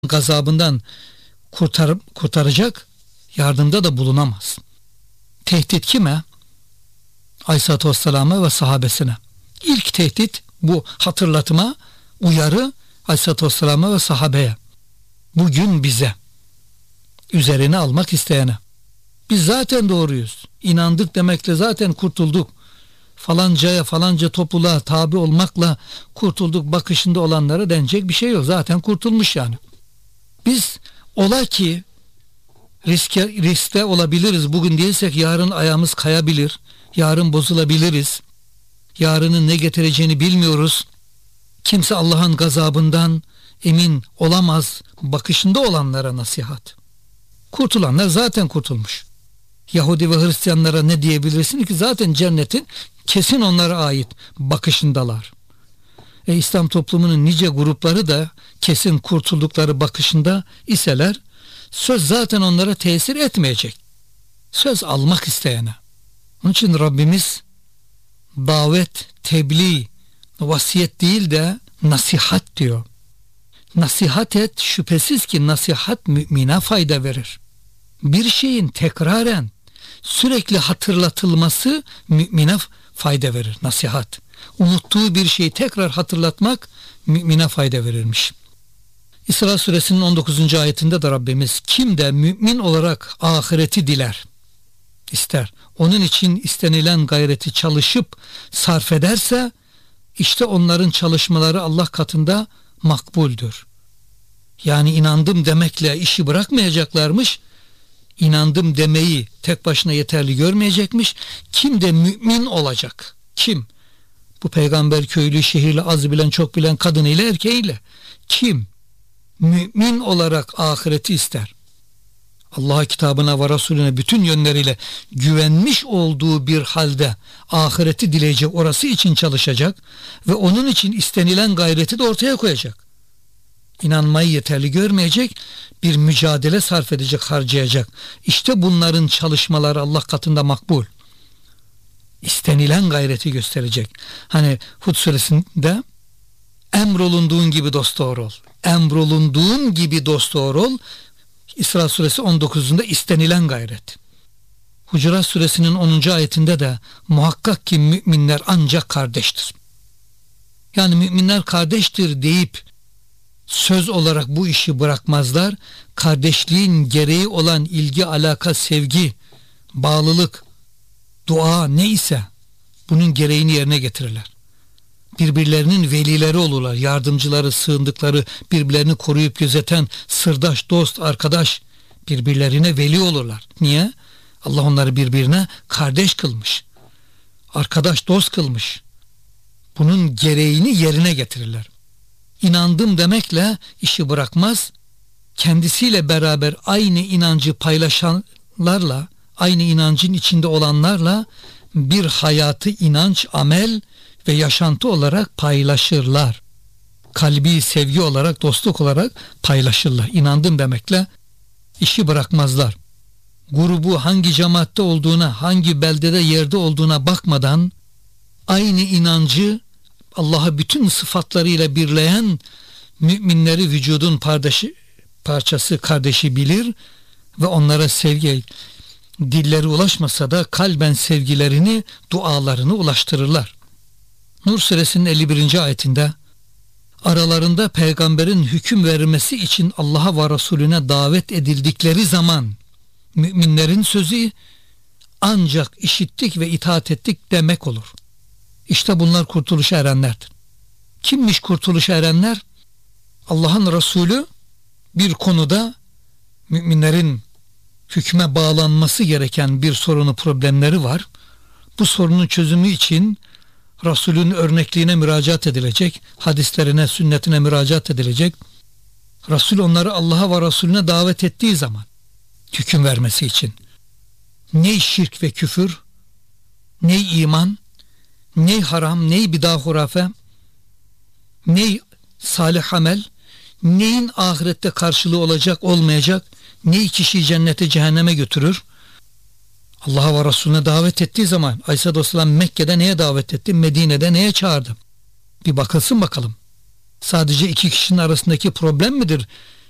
gazabından kurtaracak yardımda da bulunamaz. Tehdit kime? Aleyhisselatü Vesselam'a ve sahabesine. İlk tehdit bu, hatırlatma, uyarı Aleyhisselatü Vesselam'a ve sahabeye. Bugün bize, üzerine almak isteyene. Biz zaten doğruyuz. İnandık demekle zaten kurtulduk. Falanca topluluğa tabi olmakla kurtulduk bakışında olanlara denecek bir şey yok. Zaten kurtulmuş yani. Biz ola ki riskte olabiliriz. Bugün değilsek yarın ayağımız kayabilir. Yarın bozulabiliriz. Yarının ne getireceğini bilmiyoruz. Kimse Allah'ın gazabından emin olamaz bakışında olanlara nasihat. Kurtulanlar zaten kurtulmuş. Yahudi ve Hristiyanlara ne diyebilirsin ki? Zaten cennetin kesin onlara ait bakışındalar. İslam toplumunun nice grupları da kesin kurtuldukları bakışında iseler, söz zaten onlara tesir etmeyecek. Söz almak isteyene. Onun için Rabbimiz davet, tebliğ, vasiyet değil de nasihat diyor. Nasihat et, şüphesiz ki nasihat mümine fayda verir. Bir şeyin tekraren sürekli hatırlatılması mümine fayda verir, nasihat. Unuttuğu bir şeyi tekrar hatırlatmak mümine fayda verirmiş. İsra suresinin 19. ayetinde de Rabbimiz, kim de mümin olarak ahireti diler, ister, onun için istenilen gayreti çalışıp sarf ederse, işte onların çalışmaları Allah katında makbuldür. Yani inandım demekle işi bırakmayacaklarmış, inandım demeyi tek başına yeterli görmeyecekmiş. Kim de mümin olacak? Kim? Bu peygamber köylü, şehirli, az bilen, çok bilen, kadınıyla, erkeğiyle. Kim? Mümin olarak ahireti ister. Allah'a, kitabına ve Resulüne bütün yönleriyle güvenmiş olduğu bir halde ahireti dileyecek, orası için çalışacak ve onun için istenilen gayreti de ortaya koyacak. İnanmayı yeterli görmeyecek, bir mücadele sarf edecek, harcayacak. İşte bunların çalışmaları Allah katında makbul. İstenilen gayreti gösterecek. Hani Hud suresinde emrolunduğun gibi dosdoğru ol. Emrolunduğun gibi dosdoğru ol. İsra suresi 19'unda istenilen gayret. Hucurat suresinin 10. ayetinde de muhakkak ki müminler ancak kardeştir. Yani müminler kardeştir deyip söz olarak bu işi bırakmazlar. Kardeşliğin gereği olan ilgi, alaka, sevgi, bağlılık, dua neyse bunun gereğini yerine getirirler. Birbirlerinin velileri olurlar, yardımcıları, sığındıkları, birbirlerini koruyup gözeten sırdaş, dost, arkadaş, birbirlerine veli olurlar. Niye? Allah onları birbirine kardeş kılmış, arkadaş, dost kılmış. Bunun gereğini yerine getirirler. İnandım demekle işi bırakmaz, kendisiyle beraber aynı inancı paylaşanlarla, aynı inancın içinde olanlarla bir hayatı inanç, amel ve yaşantı olarak paylaşırlar. Kalbi sevgi olarak, dostluk olarak paylaşırlar. İnandım demekle işi bırakmazlar. Grubu hangi cemaatte olduğuna, hangi beldede, yerde olduğuna bakmadan aynı inancı Allah'a bütün sıfatlarıyla birleyen müminleri vücudun parçası, kardeşi bilir ve onlara sevgi, dilleri ulaşmasa da kalben sevgilerini, dualarını ulaştırırlar. Nur suresinin 51. ayetinde aralarında peygamberin hüküm vermesi için Allah'a ve Resulüne davet edildikleri zaman müminlerin sözü ancak işittik ve itaat ettik demek olur. İşte bunlar kurtuluşa erenlerdir. Kimmiş kurtuluşa erenler? Allah'ın Resulü bir konuda müminlerin hükme bağlanması gereken bir sorunu, problemleri var. Bu sorunun çözümü için Resulün örnekliğine müracaat edilecek, hadislerine, sünnetine müracaat edilecek. Resul onları Allah'a ve Resulüne davet ettiği zaman hüküm vermesi için ne şirk ve küfür, ne iman, ne haram, ne bid'a hurafe, ne salih amel, neyin ahirette karşılığı olacak, olmayacak, ne kişiyi cennete, cehenneme götürür. Allah'a ve Resulüne davet ettiği zaman Aleyhisselatü Vesselam Mekke'de neye davet etti? Medine'de neye çağırdı? Bir bakılsın bakalım. Sadece iki kişinin arasındaki problem midir